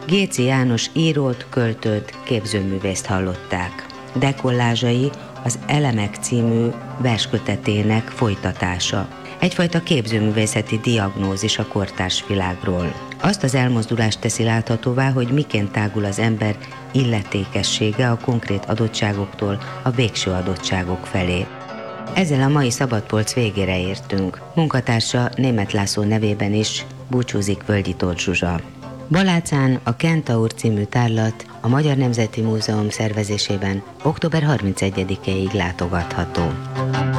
Géczy János írót, költőt, képzőművészt hallották. Dekollázsai az Elemek című verskötetének folytatása. Egyfajta képzőművészeti diagnózis a kortárs világról. Azt az elmozdulást teszi láthatóvá, hogy miként tágul az ember illetékessége a konkrét adottságoktól a végső adottságok felé. Ezzel a mai Szabadpolc végére értünk. Munkatársa Németh László nevében is búcsúzik Völgyi Tóth Zsuzsa. Balácán a Kentaur című tárlat a Magyar Nemzeti Múzeum szervezésében október 31-ig látogatható.